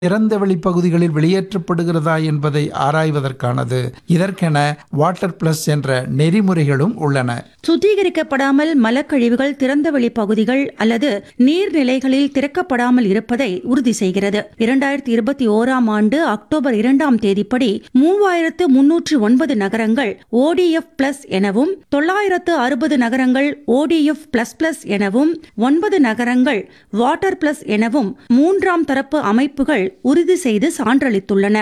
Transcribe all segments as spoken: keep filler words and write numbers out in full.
திறந்தவெளி பகுதிகளில் வெளியேற்றப்படுகிறதா என்பதை ஆராய்வதற்கானது. இதற்கென வாட்டர் பிளஸ் என்ற நெறிமுறைகளும் உள்ளன. சுத்திகரிக்கப்படாமல் மலக்கழிவுகள் திறந்தவெளி பகுதிகள் அல்லது நீர்நிலைகளில் திறக்கப்படாமல் இருப்பதை உறுதி செய்கிறது. இரண்டாயிரத்தி இருபத்தி ஓராம் ஆண்டு அக்டோபர் இரண்டாம் தேதிப்படி மூவாயிரத்து முன்னூற்று ஒன்பது நகரங்கள் ஓடிஎஃப் பிளஸ் எனவும், தொள்ளாயிரத்து அறுபது நகரங்கள் ஓடிஎஃப் பிளஸ் பிளஸ் எனவும், ஒன்பது நகரங்கள் வாட்டர் பிளஸ் எனவும் மூன்றாம் தரப்பு அமைப்புகள் உறுதி செய்து சான்றளித்துள்ளன.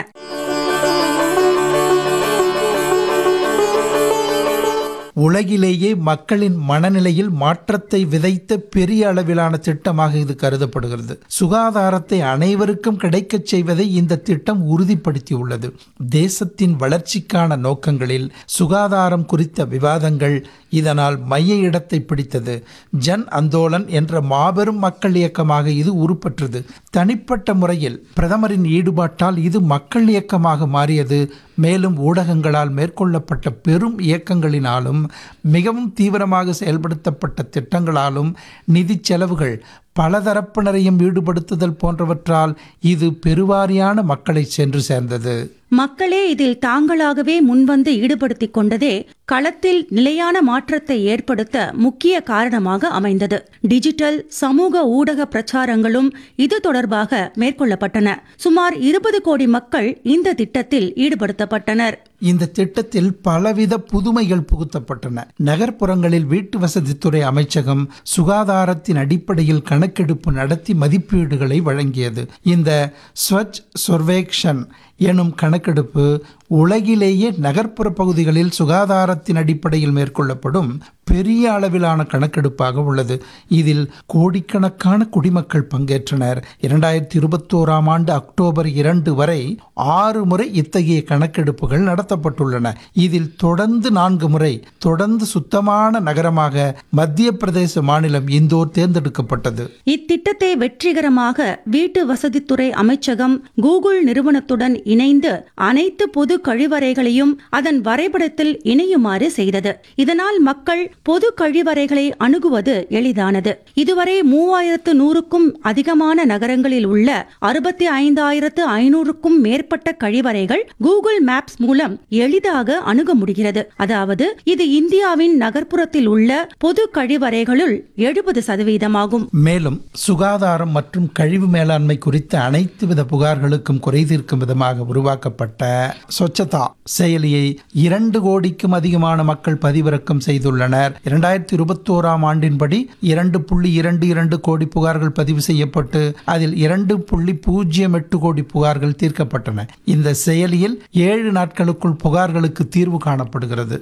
உலகிலேயே மக்களின் மனநிலையில் மாற்றத்தை விதைத்த பெரிய அளவிலான திட்டமாக இது கருதப்படுகிறது. சுகாதாரத்தை அனைவருக்கும் கிடைக்கச் செய்வதை இந்த திட்டம் உறுதிப்படுத்தியுள்ளது. தேசத்தின் வளர்ச்சிக்கான நோக்கங்களில் சுகாதாரம் குறித்த விவாதங்கள் இதனால் மைய இடத்தை பிடித்தது. ஜன் அந்தோலன் என்ற மாபெரும் மக்கள் இயக்கமாக இது உருப்பெற்றது. தனிப்பட்ட முறையில் பிரதமரின் ஈடுபாட்டால் இது மக்கள் இயக்கமாக மாறியது. மேலும் ஊடகங்களால் மேற்கொள்ளப்பட்ட பெரும் இயக்கங்களினாலும் மிகவும் தீவிரமாக செயல்படுத்தப்பட்ட திட்டங்களாலும் நிதி செலவுகள் பலதரப்பினரையும் ஈடுபடுத்துதல் போன்றவற்றால் இது பெருவாரியான மக்களை சென்று சேர்ந்தது. மக்களே இதில் தாங்களாகவே முன்வந்து ஈடுபடுத்திக் கொண்டதே களத்தில் நிலையான மாற்றத்தை ஏற்படுத்த முக்கிய காரணமாக அமைந்தது. டிஜிட்டல் சமூக ஊடக பிரச்சாரங்களும் இது தொடர்பாக மேற்கொள்ளப்பட்டன. சுமார் இருபது கோடி மக்கள் இந்த திட்டத்தில் ஈடுபடுத்தப்பட்டனர். இந்த திட்டத்தில் பலவித புதுமைகள் புகுத்தப்பட்டன. நகர்ப்புறங்களில் வீட்டு வசதித்துறை அமைச்சகம் சுகாதாரத்தின் அடிப்படையில் கணக்கெடுப்பு நடத்தி மதிப்பீடுகளை வழங்கியது. இந்த ஸ்வச் சர்வேக்ஷன் எனும் கணக்கெடுப்பு உலகிலேயே நகர்ப்புற பகுதிகளில் சுகாதாரத்தின் அடிப்படையில் மேற்கொள்ளப்படும் பெரிய அளவிலான கணக்கெடுப்பாக உள்ளது. இதில் கோடிக்கணக்கான குடிமக்கள் பங்கேற்றனர். இரண்டாயிரத்தி இருபத்தோராம் ஆண்டு அக்டோபர் இரண்டு வரை ஆறு முறை இத்தகைய கணக்கெடுப்புகள் நடத்தப்பட்டுள்ளன. இதில் தொடர்ந்து நான்கு முறை தொடர்ந்து சுத்தமான நகரமாக மத்திய பிரதேச மாநிலம் இந்தோர் தேர்ந்தெடுக்கப்பட்டது. இத்திட்டத்தை வெற்றிகரமாக வீட்டு வசதித்துறை அமைச்சகம் கூகுள் நிறுவனத்துடன் இணைந்து அனைத்து பொது கழிவறைகளையும் அதன் வரைபடத்தில் இணையுமாறு செய்தது. இதனால் மக்கள் பொது கழிவறைகளை அணுகுவது எளிதானது. இதுவரை மூவாயிரத்து நூறுக்கும் அதிகமான நகரங்களில் உள்ள அறுபத்தி ஐந்தாயிரத்து ஐநூறுக்கும் மேற்பட்ட கழிவறைகள் கூகுள் மேப்ஸ் மூலம் எளிதாக அணுக முடிகிறது. அதாவது இது இந்தியாவின் நகர்ப்புறத்தில் உள்ள பொது கழிவறைகளுள் எழுபது சதவீதமாகும். மேலும் சுகாதாரம் மற்றும் கழிவு மேலாண்மை குறித்த அனைத்து வித புகார்களுக்கும் குறை தீர்க்கும் விதமாக உருவாக்கப்பட்ட ஸ்வச்சதா செயலியை இரண்டு கோடிக்கும் அதிகமான மக்கள் பதிவிறக்கம் செய்துள்ளனர். இரண்டாயிரத்தி இருபத்தி ஓராம் ஆண்டின்படி இரண்டு புள்ளி இரண்டு இரண்டு கோடி புகார்கள் பதிவு செய்யப்பட்டு அதில் இரண்டு புள்ளி பூஜ்ஜியம் எட்டு கோடி புகார்கள் தீர்க்கப்பட்டன. இந்த செயலியில் ஏழு நாட்களுக்குள் புகார்களுக்கு தீர்வு காணப்படுகிறது.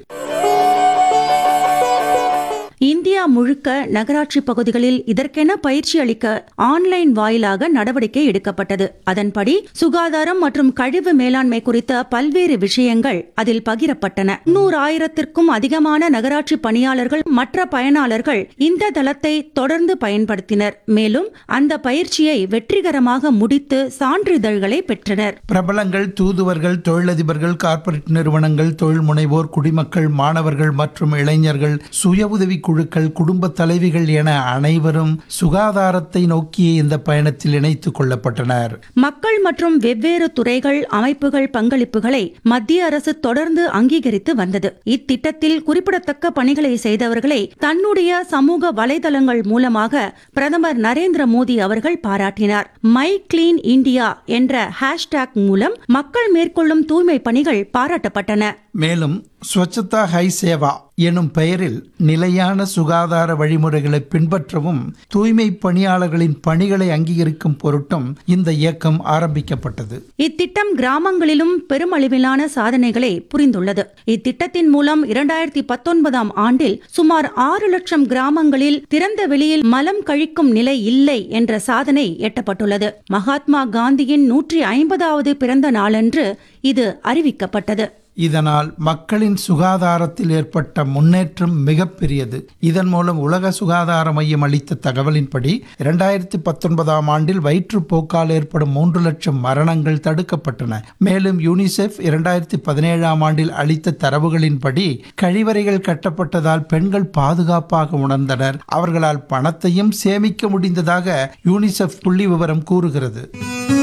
இந்தியா முழுக்க நகராட்சி பகுதிகளில் இதற்கென பயிற்சி அளிக்க ஆன்லைன் வாயிலாக நடவடிக்கை எடுக்கப்பட்டது. அதன்படி சுகாதாரம் மற்றும் கழிவு மேலாண்மை குறித்த பல்வேறு விஷயங்கள் அதில் பகிரப்பட்டன. நூறு ஆயிரத்திற்கும் அதிகமான நகராட்சி பணியாளர்கள் மற்ற பயனாளர்கள் இந்த தளத்தை தொடர்ந்து பயன்படுத்தினர். மேலும் அந்த பயிற்சியை வெற்றிகரமாக முடித்து சான்றிதழ்களை பெற்றனர். பிரபலங்கள், தூதுவர்கள், தொழிலதிபர்கள், கார்ப்பரேட் நிறுவனங்கள், தொழில் முனைவோர், குடிமக்கள், மாணவர்கள் மற்றும் இளைஞர்கள், சுய உதவி குழுக்கள், குடும்ப தலைவிகள் என அனைவரும் சுகாதாரத்தை நோக்கிய இந்த பயணத்தில் இணைத்துக் கொள்ளப்பட்டனர். மக்கள் மற்றும் வெவ்வேறு துறைகள், அமைப்புகள் பங்களிப்புகளை மத்திய அரசு தொடர்ந்து அங்கீகரித்து வந்தது. இத்திட்டத்தில் குறிப்பிடத்தக்க பணிகளை செய்தவர்களை தன்னுடைய சமூக வலைதளங்கள் மூலமாக பிரதமர் நரேந்திர மோடி அவர்கள் பாராட்டினார். மை கிளீன் இந்தியா என்ற ஹேஷ்டாக் மூலம் மக்கள் மேற்கொள்ளும் தூய்மை பணிகள் பாராட்டப்பட்டன. மேலும் ஸ்வச்சதா ஹை சேவா எனும் பெயரில் நிலையான சுகாதார வழிமுறைகளை பின்பற்றவும் தூய்மை பணியாளர்களின் பணிகளை அங்கீகரிக்கும் பொருட்டும் இந்த இயக்கம் ஆரம்பிக்கப்பட்டது. இத்திட்டம் கிராமங்களிலும் பெருமளவிலான சாதனைகளை புரிந்துள்ளது. இத்திட்டத்தின் மூலம் இரண்டாயிரத்தி பத்தொன்பதாம் ஆண்டில் சுமார் ஆறு லட்சம் கிராமங்களில் திறந்த வெளியில் மலம் கழிக்கும் நிலை இல்லை என்ற சாதனை எட்டப்பட்டுள்ளது. மகாத்மா காந்தியின் நூற்றி ஐம்பதாவது பிறந்த நாளன்று இது அறிவிக்கப்பட்டது. இதனால் மக்களின் சுகாதாரத்தில் ஏற்பட்ட முன்னேற்றம் மிகப்பெரியது. இதன் மூலம் உலக சுகாதார மையம் அளித்த தகவலின்படி இரண்டாயிரத்தி பத்தொன்பதாம் ஆண்டில் வயிற்றுப்போக்கால் ஏற்படும் மூன்று லட்சம் மரணங்கள் தடுக்கப்பட்டன. மேலும் யூனிசெஃப் இரண்டாயிரத்தி பதினேழாம் ஆண்டில் அளித்த தரவுகளின்படி கழிவறைகள் கட்டப்பட்டதால் பெண்கள் பாதுகாப்பாக உணர்ந்தனர். அவர்களால் பணத்தையும் சேமிக்க முடிந்ததாக யூனிசெஃப் புள்ளி விவரம் கூறுகிறது.